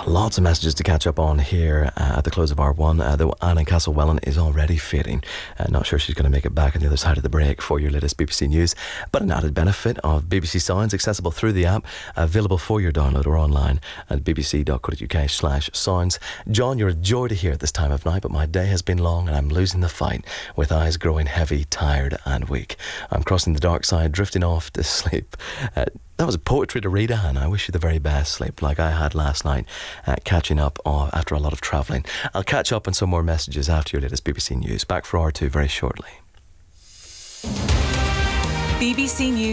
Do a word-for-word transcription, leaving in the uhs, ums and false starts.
Lots of messages to catch up on here uh, at the close of R one. Uh, though Anne in Castlewellan is already fading. Uh, not sure she's going to make it back on the other side of the break for your latest B B C News. But an added benefit of B B C Sounds, accessible through the app, available for your download or online at bbc.co.uk slash sounds. John, you're a joy to hear at this time of night, but my day has been long and I'm losing the fight, with eyes growing heavy, tired and weak. I'm crossing the dark side, drifting off to sleep. Uh, That was poetry to read, Anne. I wish you the very best sleep, like I had last night, uh, catching up uh, after a lot of travelling. I'll catch up on some more messages after your latest B B C News. Back for R two very shortly. B B C News.